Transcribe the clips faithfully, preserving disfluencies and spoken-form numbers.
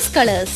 Campus colours.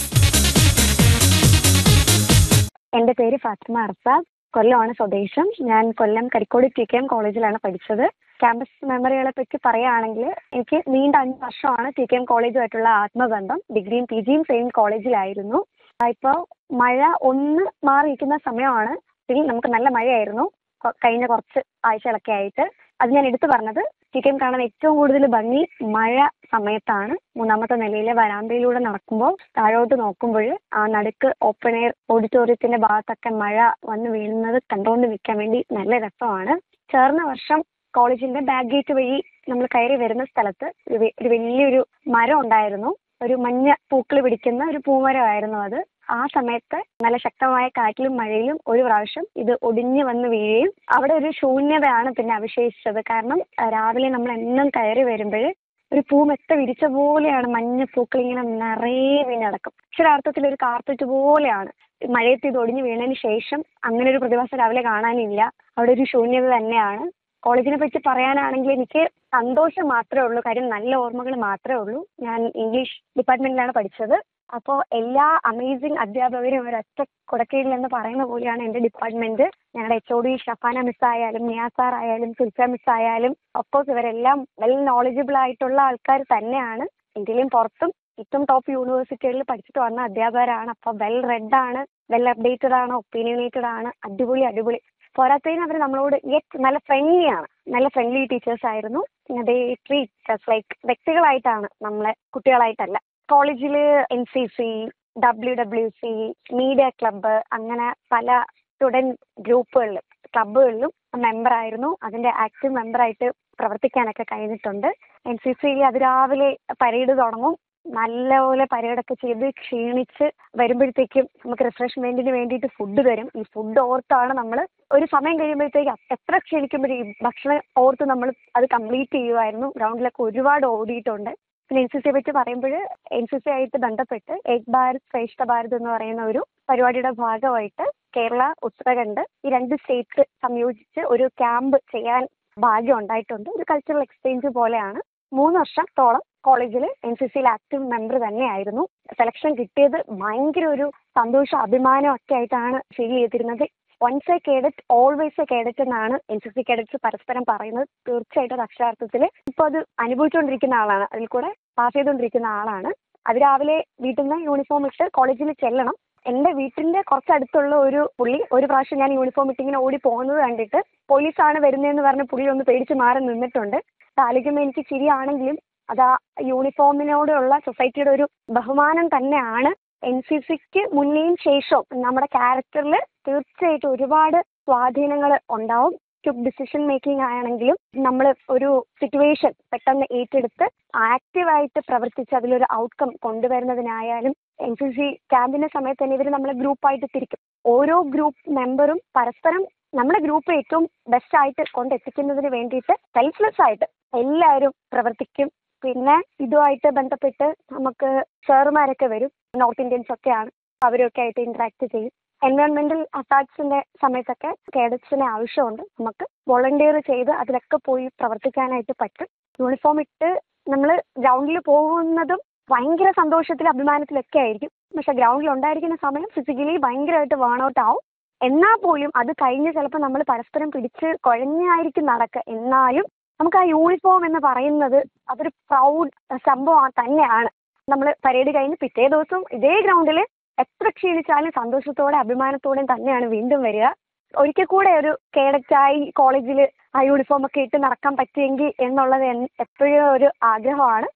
എൻ്റെ പേര് ഫാത്തിമ അർസാദ്. കൊല്ലമാണ് സ്വദേശം. ഞാൻ കൊല്ലം കരിക്കോട് ടി കെ എം കോളേജിലാണ് പഠിച്ചത്. ക്യാമ്പസ് മെമ്മറികളെ പറ്റി പറയുകയാണെങ്കിൽ എനിക്ക് നീണ്ട അഞ്ച് വർഷമാണ് ടി കെ എം കോളേജുമായിട്ടുള്ള ആത്മബന്ധം. ഡിഗ്രിയും പി ജിയും സെയിം കോളേജിലായിരുന്നു. ഇപ്പോൾ മഴ ഒന്ന് മാറിയിരിക്കുന്ന സമയമാണ്. ഇതിൽ നമുക്ക് നല്ല മഴയായിരുന്നു കഴിഞ്ഞ കുറച്ച് ആഴ്ചകളൊക്കെ ആയിട്ട്. അത് ഞാൻ എടുത്തു പറഞ്ഞത് ടി കെ എം കാണാൻ ഏറ്റവും കൂടുതൽ ഭംഗി മഴ സമയത്താണ്. മൂന്നാമത്തെ നിലയിലെ വരാന്തയിലൂടെ നടക്കുമ്പോൾ താഴോട്ട് നോക്കുമ്പോൾ ആ നടുക്ക് ഓപ്പൺ എയർ ഓഡിറ്റോറിയത്തിന്റെ ഭാഗത്തൊക്കെ മഴ വന്ന് വീഴുന്നത് കണ്ടുകൊണ്ട് നിൽക്കാൻ വേണ്ടി നല്ല രസമാണ്. ചേർന്ന വർഷം കോളേജിന്റെ ബാക്ക് ഗേറ്റ് വഴി നമ്മൾ കയറി വരുന്ന സ്ഥലത്ത് ഒരു വലിയൊരു മരം ഉണ്ടായിരുന്നു. ഒരു മഞ്ഞ പൂക്കൾ പിടിക്കുന്ന ഒരു പൂമരമായിരുന്നു അത്. ആ സമയത്ത് നല്ല ശക്തമായ കാറ്റിലും മഴയിലും ഒരു പ്രാവശ്യം ഇത് ഒടിഞ്ഞു വന്ന് വീഴുകയും അവിടെ ഒരു ശൂന്യതയാണ് പിന്നെ അവശേഷിച്ചത്. കാരണം രാവിലെ നമ്മൾ എന്നും കയറി വരുമ്പോൾ ഒരു പൂമെത്ത വിരിച്ച പോലെയാണ് മഞ്ഞ പൂക്കൾ ഇങ്ങനെ നിറയെ വീണടക്കും. അക്ഷരാർത്ഥത്തിൽ ഒരു കാർപ്പറ്റ് പോലെയാണ്. മഴയത്ത് ഇത് ഒടിഞ്ഞു വീണതിന് ശേഷം അങ്ങനെ ഒരു പ്രതിഭാസം രാവിലെ കാണാനില്ല. അവിടെ ഒരു ശൂന്യത തന്നെയാണ്. കോളേജിനെ പറ്റി പറയാനാണെങ്കിൽ എനിക്ക് സന്തോഷം മാത്രമേ ഉള്ളൂ. കാര്യം നല്ല ഓർമ്മകൾ മാത്രമേ ഉള്ളൂ. ഞാൻ ഇംഗ്ലീഷ് ഡിപ്പാർട്ട്മെന്റിലാണ് പഠിച്ചത്. അപ്പോൾ എല്ലാ അമേസിങ് അധ്യാപകരും ഒരൊറ്റ കുടക്കീഴിൽ എന്ന് പറയുന്ന പോലെയാണ് എൻ്റെ ഡിപ്പാർട്ട്മെന്റ്. ഞങ്ങളുടെ H O D Shafana miss ആയാലും നിയാസ് സാർ ആയാലും സുൽഫ മിസ് ആയാലും ഒഫ്കോഴ്സ് ഇവരെല്ലാം വെൽ നോളജബിൾ ആയിട്ടുള്ള ആൾക്കാർ തന്നെയാണ്. ഇന്ത്യയിലും പുറത്തും ഏറ്റവും ടോപ്പ് യൂണിവേഴ്സിറ്റികളിൽ പഠിച്ചിട്ട് വന്ന അധ്യാപകരാണ്. അപ്പോൾ വെൽ റെഡ് ആണ്, വെൽ അപ്ഡേറ്റഡ് ആണ്, ഒപ്പീനിയനേറ്റഡ് ആണ്. അടിപൊളി അടിപൊളി പോരാത്തതിന് അവർ നമ്മളോട് യെറ്റ് നല്ല ഫ്രണ്ട്ലി ആണ്. നല്ല ഫ്രണ്ട്ലി ടീച്ചേഴ്സ് ആയിരുന്നു. ദേ ട്രീറ്റ് ലൈക്ക് വ്യക്തികളായിട്ടാണ്, നമ്മളെ കുട്ടികളായിട്ടല്ല. കോളേജിൽ N C C, W W C, media club, അങ്ങനെ പല സ്റ്റുഡൻറ് ഗ്രൂപ്പുകളിലും ക്ലബ്ബുകളിലും മെമ്പറായിരുന്നു. അതിൻ്റെ ആക്റ്റീവ് മെമ്പറായിട്ട് പ്രവർത്തിക്കാനൊക്കെ കഴിഞ്ഞിട്ടുണ്ട്. എൻ സി സിയിൽ അതിരാവിലെ പരേഡ് തുടങ്ങും. നല്ലപോലെ പരേഡൊക്കെ ചെയ്ത് ക്ഷീണിച്ച് വരുമ്പോഴത്തേക്കും നമുക്ക് റിഫ്രഷ്മെന്റിന് വേണ്ടിയിട്ട് ഫുഡ് തരും. ഈ ഫുഡ് ഓർത്താണ് നമ്മൾ ഒരു സമയം കഴിയുമ്പോഴത്തേക്ക് എത്ര ക്ഷീണിക്കുമ്പോഴേ ഈ ഭക്ഷണം ഓർത്ത് നമ്മൾ അത് കംപ്ലീറ്റ് ചെയ്യുമായിരുന്നു. ഗ്രൗണ്ടിലൊക്കെ ഒരുപാട് ഓടിയിട്ടുണ്ട്. പിന്നെ എൻ സി സിയെ പറ്റി പറയുമ്പോൾ എൻ സി സി ആയിട്ട് ബന്ധപ്പെട്ട് ഏക് ഭാരത് ശ്രേഷ്ഠ ഭാരത് എന്ന് പറയുന്ന ഒരു പരിപാടിയുടെ ഭാഗമായിട്ട് കേരള, ഉത്തരാഖണ്ഡ് ഈ രണ്ട് സ്റ്റേറ്റ് സംയോജിച്ച് ഒരു ക്യാമ്പ് ചെയ്യാൻ ഭാഗ്യം ഉണ്ടായിട്ടുണ്ട്. ഒരു കൾച്ചറൽ എക്സ്ചേഞ്ച് പോലെയാണ്. മൂന്ന് വർഷത്തോളം കോളേജിൽ എൻ സി സിയിൽ ആക്റ്റീവ് മെമ്പർ തന്നെയായിരുന്നു. സെലക്ഷൻ കിട്ടിയത് ഭയങ്കര ഒരു സന്തോഷം, അഭിമാനം ഒക്കെ ആയിട്ടാണ് ഫീൽ ചെയ്തിരുന്നത്. Once A cadet always A cadet എന്നാണ് എൻ സി സി കേഡറ്റ്സ് പരസ്പരം പറയുന്നത്. തീർച്ചയായിട്ടും അത് അക്ഷരാർത്ഥത്തിൽ ഇപ്പോൾ അത് അനുഭവിച്ചുകൊണ്ടിരിക്കുന്ന ആളാണ്, അതിൽ കൂടെ പാസ് ചെയ്തുകൊണ്ടിരിക്കുന്ന ആളാണ്. അത് രാവിലെ വീട്ടിൽ നിന്ന് യൂണിഫോം ഇട്ട് കോളേജിൽ ചെല്ലണം. എൻ്റെ വീട്ടിൻ്റെ കുറച്ചടുത്തുള്ള ഒരു പുള്ളി ഒരു പ്രാവശ്യം ഞാൻ യൂണിഫോം ഇട്ടിങ്ങനെ ഓടി പോകുന്നത് കണ്ടിട്ട് പോലീസാണ് വരുന്നതെന്ന് പറഞ്ഞ് പുള്ളി ഒന്ന് പേടിച്ച് മാറി നിന്നിട്ടുണ്ട്. ആലോചിക്കുമ്പോൾ എനിക്ക് ചിരിയാണെങ്കിലും അത് ആ യൂണിഫോമിനോടുള്ള സൊസൈറ്റിയുടെ ഒരു ബഹുമാനം തന്നെയാണ്. എൻ സി സിക്ക് മുന്നേയും ശേഷവും നമ്മുടെ ക്യാരക്ടറിൽ തീർച്ചയായിട്ടും ഒരുപാട് സ്വാധീനങ്ങൾ ഉണ്ടാവും. ക്വിക്ക് ഡിസിഷൻ മേക്കിംഗ് ആണെങ്കിലും നമ്മൾ ഒരു സിറ്റുവേഷൻ പെട്ടെന്ന് ഏറ്റെടുത്ത് ആക്റ്റീവായിട്ട് പ്രവർത്തിച്ച് അതിലൊരു ഔട്ട്കം കൊണ്ടുവരുന്നതിനായാലും എൻ സി സി ക്യാമ്പിന്റെ സമയത്ത് തന്നെ ഇവർ നമ്മളെ ഗ്രൂപ്പായിട്ട് തിരിക്കും. ഓരോ ഗ്രൂപ്പ് മെമ്പറും പരസ്പരം നമ്മുടെ ഗ്രൂപ്പ് ഏറ്റവും ബെസ്റ്റ് ആയിട്ട് കൊണ്ടെത്തിക്കുന്നതിന് വേണ്ടിയിട്ട് സെൽഫ്ലെസ് ആയിട്ട് എല്ലാവരും പ്രവർത്തിക്കും. പിന്നെ ഇതുമായിട്ട് ബന്ധപ്പെട്ട് നമുക്ക് സാറുമാരൊക്കെ വരും, നോർത്ത് ഇന്ത്യൻസ് ഒക്കെയാണ്, അവരൊക്കെ ആയിട്ട് ഇന്ററാക്ട് ചെയ്യും. എൻവയോൺമെന്റൽ അറ്റാക്സിന്റെ സമയത്തൊക്കെ കേഡറ്റ്സിന് ആവശ്യമുണ്ട്. നമുക്ക് വോളണ്ടിയർ ചെയ്ത് അതിലൊക്കെ പോയി പ്രവർത്തിക്കാനായിട്ട് പറ്റും. യൂണിഫോം ഇട്ട് നമ്മൾ ഗ്രൗണ്ടിൽ പോകുന്നതും ഭയങ്കര സന്തോഷത്തിലും അഭിമാനത്തിലൊക്കെ ആയിരിക്കും. പക്ഷെ ഗ്രൗണ്ടിൽ ഉണ്ടായിരിക്കുന്ന സമയം ഫിസിക്കലി ഭയങ്കരമായിട്ട് വേണൗട്ട് ആവും. എന്നാൽ പോലും അത് കഴിഞ്ഞ് ചിലപ്പോൾ നമ്മൾ പരസ്പരം പിടിച്ച് കുഴഞ്ഞായിരിക്കും നടക്കുക. എന്നാലും നമുക്ക് ആ യൂണിഫോം എന്ന് പറയുന്നത് അതൊരു പ്രൗഡ് സംഭവം തന്നെയാണ്. നമ്മൾ പരേഡ് കഴിഞ്ഞ് പിറ്റേ ദിവസവും ഇതേ ഗ്രൗണ്ടിൽ എത്ര ക്ഷീണിച്ചാലും സന്തോഷത്തോടെ അഭിമാനത്തോടെയും തന്നെയാണ് വീണ്ടും വരിക. ഒരിക്കൽ കൂടെ ഒരു കേഡറ്റായി കോളേജിൽ ആ യൂണിഫോം ഒക്കെ ഇട്ട് നടക്കാൻ പറ്റിയെങ്കിൽ എന്നുള്ളത് എപ്പോഴും ഒരു ആഗ്രഹമാണ്.